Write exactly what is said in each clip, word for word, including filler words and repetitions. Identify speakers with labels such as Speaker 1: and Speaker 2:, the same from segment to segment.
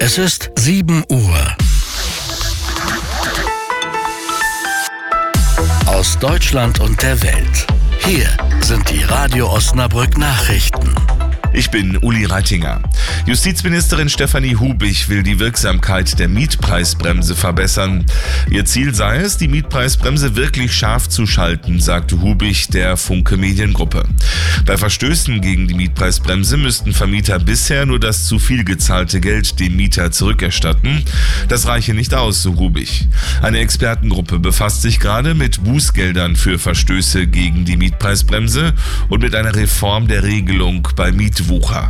Speaker 1: Es ist sieben Uhr. Aus Deutschland und der Welt. Hier sind die Radio Osnabrück Nachrichten.
Speaker 2: Ich bin Uli Reitinger. Justizministerin Stefanie Hubich will die Wirksamkeit der Mietpreisbremse verbessern. Ihr Ziel sei es, die Mietpreisbremse wirklich scharf zu schalten, sagte Hubich der Funke Mediengruppe. Bei Verstößen gegen die Mietpreisbremse müssten Vermieter bisher nur das zu viel gezahlte Geld dem Mieter zurückerstatten. Das reiche nicht aus, so Hubich. Eine Expertengruppe befasst sich gerade mit Bußgeldern für Verstöße gegen die Mietpreisbremse und mit einer Reform der Regelung bei Mietwucher.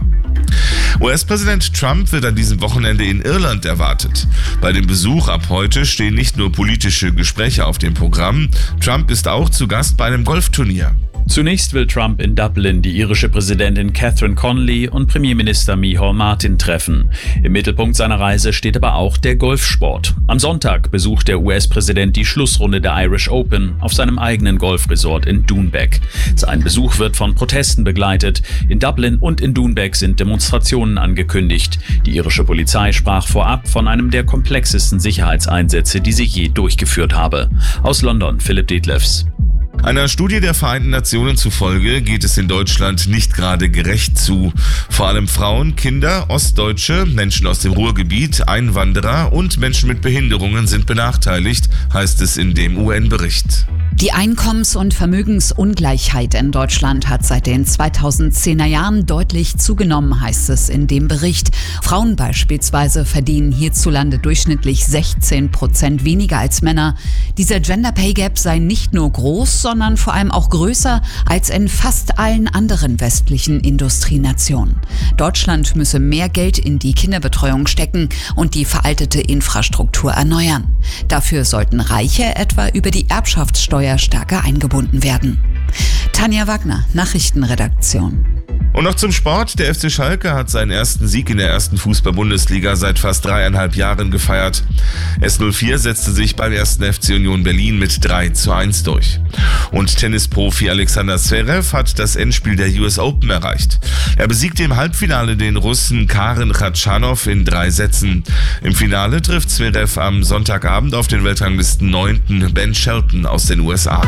Speaker 2: U S-Präsident Trump wird an diesem Wochenende in Irland erwartet. Bei dem Besuch ab heute stehen nicht nur politische Gespräche auf dem Programm, Trump ist auch zu Gast bei einem Golfturnier.
Speaker 3: Zunächst will Trump in Dublin die irische Präsidentin Catherine Connolly und Premierminister Micheál Martin treffen. Im Mittelpunkt seiner Reise steht aber auch der Golfsport. Am Sonntag besucht der U S-Präsident die Schlussrunde der Irish Open auf seinem eigenen Golfresort in Doonbeg. Sein Besuch wird von Protesten begleitet. In Dublin und in Doonbeg sind Demonstrationen angekündigt. Die irische Polizei sprach vorab von einem der komplexesten Sicherheitseinsätze, die sie je durchgeführt habe. Aus London, Philipp Detlefs.
Speaker 2: Einer Studie der Vereinten Nationen zufolge geht es in Deutschland nicht gerade gerecht zu. Vor allem Frauen, Kinder, Ostdeutsche, Menschen aus dem Ruhrgebiet, Einwanderer und Menschen mit Behinderungen sind benachteiligt, heißt es in dem U N-Bericht.
Speaker 4: Die Einkommens- und Vermögensungleichheit in Deutschland hat seit den zweitausendzehner Jahren deutlich zugenommen, heißt es in dem Bericht. Frauen beispielsweise verdienen hierzulande durchschnittlich sechzehn Prozent weniger als Männer. Dieser Gender Pay Gap sei nicht nur groß, sondern vor allem auch größer als in fast allen anderen westlichen Industrienationen. Deutschland müsse mehr Geld in die Kinderbetreuung stecken und die veraltete Infrastruktur erneuern. Dafür sollten Reiche etwa über die Erbschaftssteuer stärker eingebunden werden. Tanja Wagner, Nachrichtenredaktion.
Speaker 2: Und noch zum Sport. Der F C Schalke hat seinen ersten Sieg in der ersten Fußball-Bundesliga seit fast dreieinhalb Jahren gefeiert. S null vier setzte sich beim ersten F C Union Berlin mit drei zu eins durch. Und Tennisprofi Alexander Zverev hat das Endspiel der U S Open erreicht. Er besiegte im Halbfinale den Russen Karen Khachanov in drei Sätzen. Im Finale trifft Zverev am Sonntagabend auf den Weltranglisten neunten Ben Shelton aus den U S A.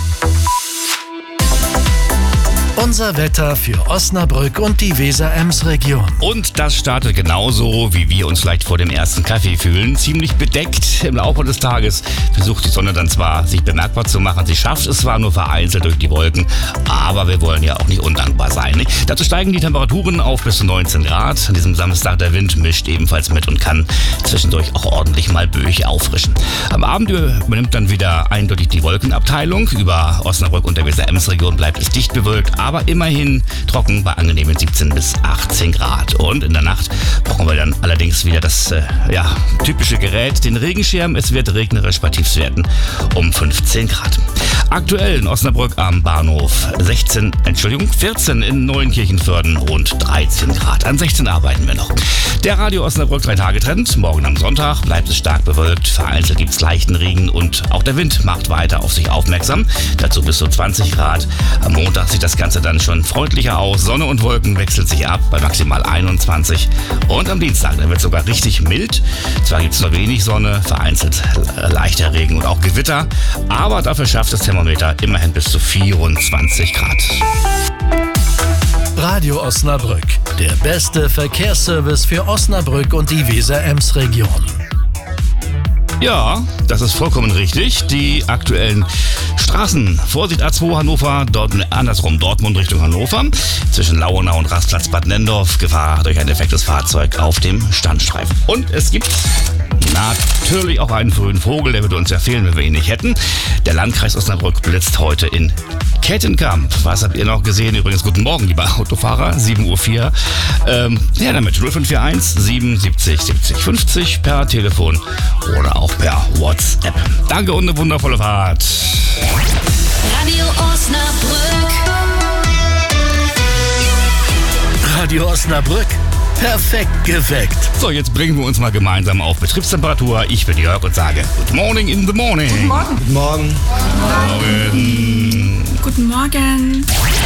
Speaker 1: Unser Wetter für Osnabrück und die Weser-Ems-Region.
Speaker 5: Und das startet genauso, wie wir uns vielleicht vor dem ersten Kaffee fühlen. Ziemlich bedeckt im Laufe des Tages versucht die Sonne dann zwar, sich bemerkbar zu machen. Sie schafft es zwar nur vereinzelt durch die Wolken, aber wir wollen ja auch nicht undankbar sein. Nicht? Dazu steigen die Temperaturen auf bis zu neunzehn Grad. An diesem Samstag der Wind mischt ebenfalls mit und kann zwischendurch auch ordentlich mal böig auffrischen. Am Abend übernimmt dann wieder eindeutig die Wolkenabteilung. Über Osnabrück und der Weser-Ems-Region bleibt es dicht bewölkt, aber immerhin trocken bei angenehmen siebzehn bis achtzehn Grad. Und in der Nacht brauchen wir dann allerdings wieder das äh, ja, typische Gerät, den Regenschirm. Es wird regnerisch bei Tiefstwerten um fünfzehn Grad. Aktuell in Osnabrück am Bahnhof sechzehn, Entschuldigung, vierzehn in Neuenkirchenvörden und dreizehn Grad. An sechzehn arbeiten wir noch. Der Radio Osnabrück drei Tage Trend. Morgen am Sonntag bleibt es stark bewölkt. Vereinzelt gibt es leichten Regen und auch der Wind macht weiter auf sich aufmerksam. Dazu bis zu zwanzig Grad. Am Montag sieht das Ganze dann schon freundlicher aus. Sonne und Wolken wechseln sich ab bei maximal einundzwanzig. Und am Dienstag, dann wird es sogar richtig mild. Zwar gibt es nur wenig Sonne, vereinzelt leichter Regen und auch Gewitter. Aber dafür schafft das Thermometer immerhin bis zu vierundzwanzig Grad.
Speaker 1: Radio Osnabrück, der beste Verkehrsservice für Osnabrück und die Weser-Ems-Region.
Speaker 5: Ja, das ist vollkommen richtig. Die aktuellen Straßen. Vorsicht A zwei Hannover, dort andersrum Dortmund Richtung Hannover. Zwischen Lauenau und Rastplatz Bad Nendorf. Gefahr durch ein defektes Fahrzeug auf dem Standstreifen. Und es gibt natürlich auch einen frühen Vogel, der würde uns ja fehlen, wenn wir ihn nicht hätten. Der Landkreis Osnabrück blitzt heute in Kettenkamp. Was habt ihr noch gesehen? Übrigens, guten Morgen, lieber Autofahrer. sieben Uhr vier. Ähm, ja, damit null fünf vier eins siebenundsiebzig siebzig fünfzig per Telefon oder auch per WhatsApp. Danke und eine wundervolle Fahrt.
Speaker 6: Radio Osnabrück.
Speaker 1: Radio Osnabrück. Perfekt geweckt.
Speaker 5: So, jetzt bringen wir uns mal gemeinsam auf Betriebstemperatur. Ich bin Jörg und sage Good morning in the morning.
Speaker 7: Guten Morgen.
Speaker 8: Guten Morgen.
Speaker 5: Guten Morgen.
Speaker 7: Guten Morgen.